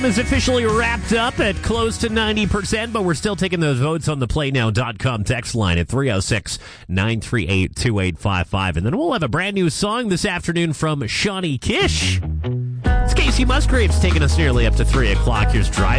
is officially wrapped up at close to 90%, but we're still taking those votes on the playnow.com text line at 306-938-2855. And then we'll have a brand new song this afternoon from Shawnee Kish. It's Casey Musgraves taking us nearly up to 3 o'clock. Here's Drive.